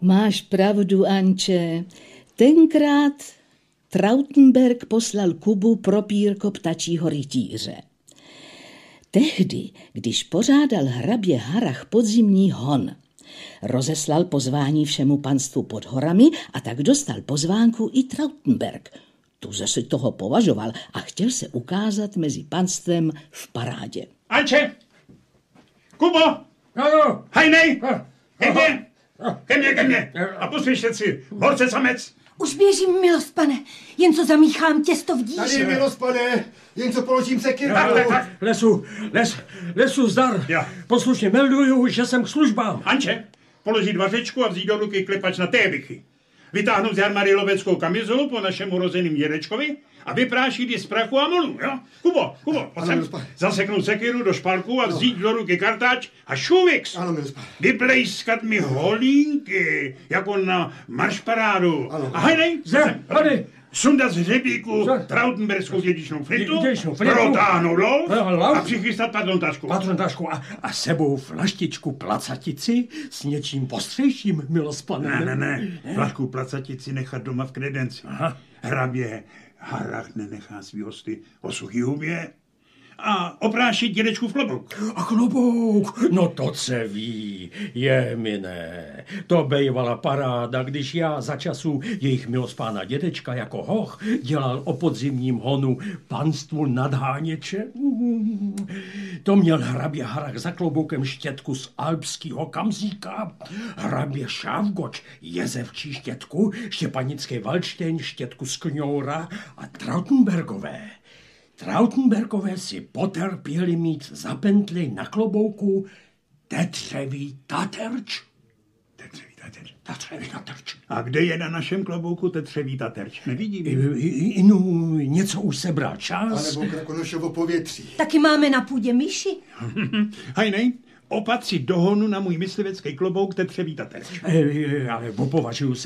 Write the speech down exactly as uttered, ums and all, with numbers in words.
Máš pravdu, Anče. Tenkrát Trautenberg poslal Kubu pro pírko ptačího rytíře. Tehdy, když pořádal hrabě Harrach podzimní hon, rozeslal pozvání všemu panstvu pod horami a tak dostal pozvánku i Trautenberg. Tuze si toho považoval a chtěl se ukázat mezi panstvem v parádě. Anče! Kubo! Ano! Hajnej! Ke mně! Ke mně, ke mně! A poslyšte si, horce samec! Už běžím, milost pane, jen co zamíchám těsto v díře. Tady, milost pane, jen co položím sekyru. Tak, tak, tak. Lesu, les, lesu zdar. Ja. Poslušně melduju, že jsem k službám. Anče, položit vařečku a vzít do ruky klepač na tébychy. Vytáhnout z armary loveckou kamizolu po našemu rozeným dědečkovi a vyprášit ji z prachu a molu, jo? Kubo, Kubo, pojď sem. Zaseknout sekiru do šparku a vzít do ruky kartáč a šuvix. Ano, milost. Vyplejskat mi holínky, jako na maršparádu. Ano. A hajnej, Zde, tady. sundat z hřebíku Zde. Trautenbergskou dědičnou flintu, Dědičnou flintu. protáhnout lov Lov. a přichystat patrontašku. Patrontašku a, a sebou flaštičku placatici s něčím postřejším, milost pane. Ne, ne, ne, flašku placatici nechat doma v kredenci. Aha. Hrabě Harrach nenechá svý hosty o suchý hubě a oprášit dědečku v klobouk. A klobouk, no to se ví, je mi ne. To bejvala paráda, když já za času jejich milost pána dědečka jako hoch dělal o podzimním honu panstvu nadháněče. To měl hrabě Harrach za kloboukem štětku z alpského kamzíka, hrabě Šávgoč jezevčí štětku, štěpanický Valštejn štětku z kňoura a Trautenbergové. Trautenbergové si potrpěli mít za pentli na klobouku tetřevý taterč. Tetřevý taterč. Tetřevý taterč. A kde je na našem klobouku tetřevý taterč? Nevidím. Inu, něco už sebral čas. A nebo Krakonošovo povětří. Taky máme na půdě myši. Hajnej, opatřit do honu na můj myslivecký klobouk tetřevý taterč. E, ale považuju se